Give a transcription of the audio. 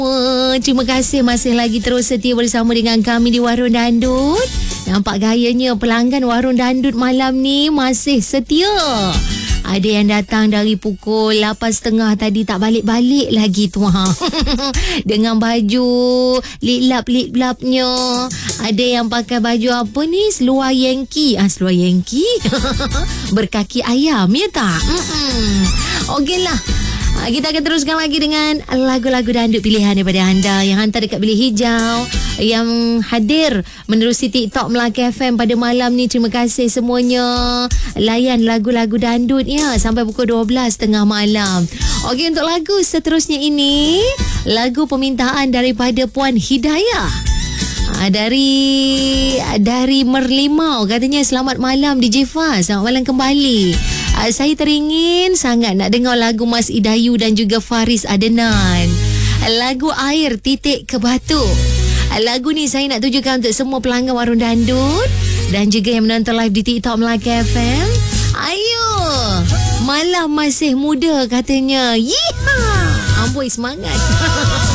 Terima kasih masih lagi terus setia bersama dengan kami di Warung Dandut. Nampak gayanya pelanggan Warung Dandut malam ni masih setia. Ada yang datang dari pukul 8.30 tadi tak balik-balik lagi tu dengan baju lip-lap-lip-lapnya. Ada yang pakai baju apa ni? Seluar Yankee. Seluar Yankee berkaki ayam, ya tak? Okeylah. Kita akan teruskan lagi dengan lagu-lagu dandut pilihan daripada anda yang hantar dekat bilik hijau, yang hadir menerusi TikTok Melaka FM pada malam ni. Terima kasih semuanya. Layan lagu-lagu dandut ya sampai pukul 12.30 malam. Okey, untuk lagu seterusnya ini, lagu permintaan daripada Puan Hidayah. Dari Merlimau, katanya selamat malam DJ Faz, selamat malam kembali. Saya teringin sangat nak dengar lagu Mas Idayu dan juga Faris Adenan, lagu Air Titik ke Batu. Lagu ni saya nak tujukan untuk semua pelanggan Warung Dandut dan juga yang menonton live di TikTok Melaka FM. Ayo, malam masih muda katanya. Yeehaw, amboi semangat.